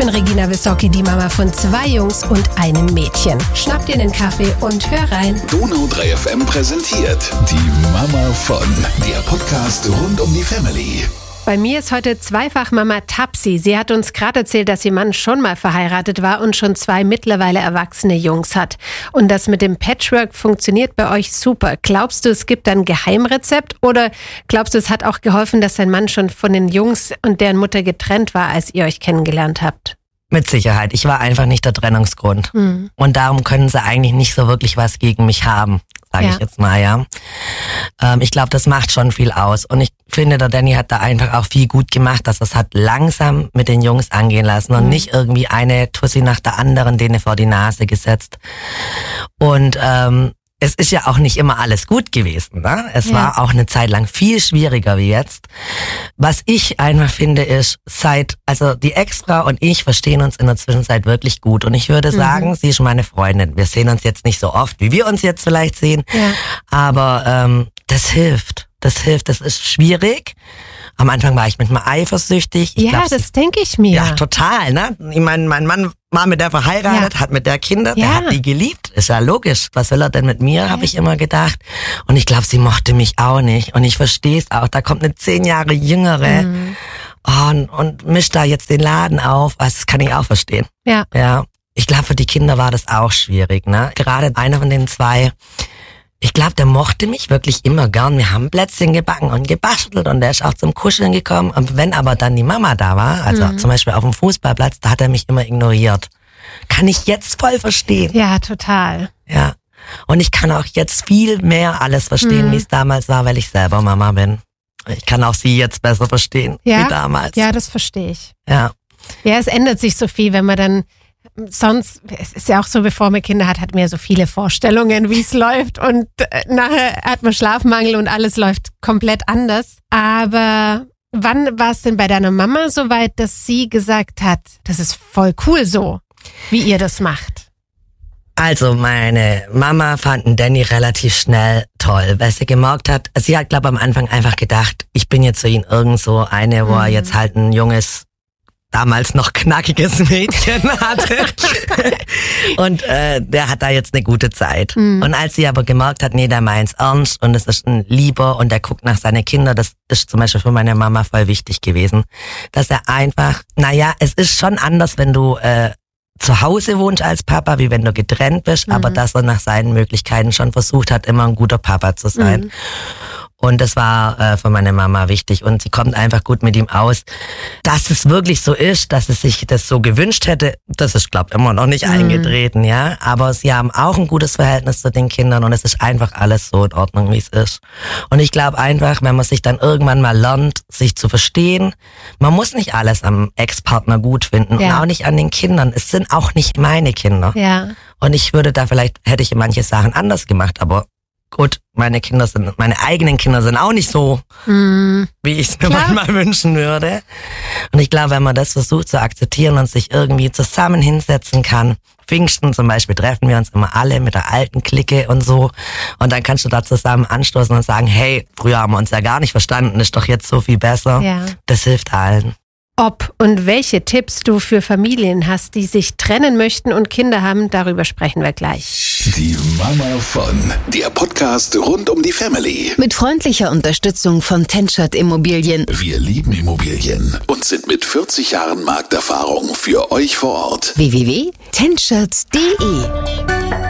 bin Regina Wissocki, die Mama von 2 Jungs und einem Mädchen. Schnapp dir einen Kaffee und hör rein. Donau 3 FM präsentiert die Mama von, der Podcast rund um die Family. Bei mir ist heute Zweifachmama Tapsi. Sie hat uns gerade erzählt, dass ihr Mann schon mal verheiratet war und schon 2 mittlerweile erwachsene Jungs hat. Und das mit dem Patchwork funktioniert bei euch super. Glaubst du, es gibt ein Geheimrezept oder glaubst du, es hat auch geholfen, dass dein Mann schon von den Jungs und deren Mutter getrennt war, als ihr euch kennengelernt habt? Mit Sicherheit. Ich war einfach nicht der Trennungsgrund. Und darum können sie eigentlich nicht so wirklich was gegen mich haben, sage ich jetzt mal, ja. Ich glaube, das macht schon viel aus. Und ich finde, der Danny hat da einfach auch viel gut gemacht, dass er es hat langsam mit den Jungs angehen lassen und nicht irgendwie eine Tussi nach der anderen denen vor die Nase gesetzt. Und es ist ja auch nicht immer alles gut gewesen, ne? Es war auch eine Zeit lang viel schwieriger wie jetzt. Was ich einfach finde ist, also die Ex-Frau und ich verstehen uns in der Zwischenzeit wirklich gut. Und ich würde sagen, sie ist meine Freundin. Wir sehen uns jetzt nicht so oft, wie wir uns jetzt vielleicht sehen. Ja. Aber das hilft. Das ist schwierig. Am Anfang war ich mit mir eifersüchtig. Das denke ich mir. Ja, total, ne? Ich meine, mein Mann war mit der verheiratet, hat mit der Kinder, der hat die geliebt. Ist ja logisch. Was will er denn mit mir, habe ich immer gedacht. Und ich glaube, sie mochte mich auch nicht. Und ich verstehe es auch. Da kommt eine 10 Jahre jüngere und mischt da jetzt den Laden auf. Also das kann ich auch verstehen. Ja. Ich glaube, für die Kinder war das auch schwierig, ne? Gerade einer von den 2, ich glaube, der mochte mich wirklich immer gern. Wir haben Plätzchen gebacken und gebastelt und der ist auch zum Kuscheln gekommen. Und wenn aber dann die Mama da war, also zum Beispiel auf dem Fußballplatz, da hat er mich immer ignoriert. Kann ich jetzt voll verstehen. Ja, total. Ja. Und ich kann auch jetzt viel mehr alles verstehen, wie es damals war, weil ich selber Mama bin. Ich kann auch sie jetzt besser verstehen, wie damals. Ja, das verstehe ich. Ja. Ja, es ändert sich so viel, wenn man dann sonst, es ist ja auch so, bevor man Kinder hat, hat man ja so viele Vorstellungen, wie es läuft und nachher hat man Schlafmangel und alles läuft komplett anders. Aber wann war es denn bei deiner Mama so weit, dass sie gesagt hat, das ist voll cool so, wie ihr das macht? Also meine Mama fand den Danny relativ schnell toll, weil sie gemerkt hat, sie hat glaube am Anfang einfach gedacht, ich bin jetzt für ihn irgend so eine, wo er jetzt halt ein junges, damals noch knackiges Mädchen hatte. Und der hat da jetzt eine gute Zeit. Und als sie aber gemerkt hat, nee, der meint's ernst und es ist ein Lieber und der guckt nach seinen Kindern, das ist zum Beispiel für meine Mama voll wichtig gewesen, dass er einfach, es ist schon anders, wenn du zu Hause wohnst als Papa, wie wenn du getrennt bist, aber dass er nach seinen Möglichkeiten schon versucht hat, immer ein guter Papa zu sein. Und das war für meine Mama wichtig und sie kommt einfach gut mit ihm aus. Dass es wirklich so ist, dass es sich das so gewünscht hätte, das ist, glaube ich, immer noch nicht eingetreten, ja. Aber sie haben auch ein gutes Verhältnis zu den Kindern und es ist einfach alles so in Ordnung, wie es ist. Und ich glaube einfach, wenn man sich dann irgendwann mal lernt, sich zu verstehen, man muss nicht alles am Ex-Partner gut finden und auch nicht an den Kindern. Es sind auch nicht meine Kinder. Ja. Und ich würde da hätte ich manche Sachen anders gemacht, aber gut, meine eigenen Kinder sind auch nicht so, wie ich es mir manchmal wünschen würde. Und ich glaube, wenn man das versucht zu akzeptieren und sich irgendwie zusammen hinsetzen kann, Pfingsten zum Beispiel treffen wir uns immer alle mit der alten Clique und so. Und dann kannst du da zusammen anstoßen und sagen, hey, früher haben wir uns ja gar nicht verstanden, ist doch jetzt so viel besser. Ja. Das hilft allen. Ob und welche Tipps du für Familien hast, die sich trennen möchten und Kinder haben, darüber sprechen wir gleich. Die Mama von, der Podcast rund um die Family. Mit freundlicher Unterstützung von Tenschert Immobilien. Wir lieben Immobilien und sind mit 40 Jahren Markterfahrung für euch vor Ort. www.tenschert.de